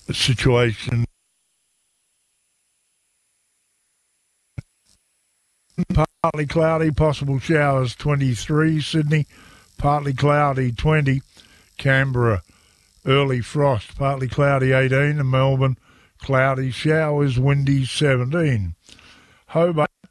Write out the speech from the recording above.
situation. Partly cloudy, possible showers 23. Sydney, partly cloudy 20. Canberra, early frost, partly cloudy 18. And Melbourne, cloudy showers, windy 17. Hobart,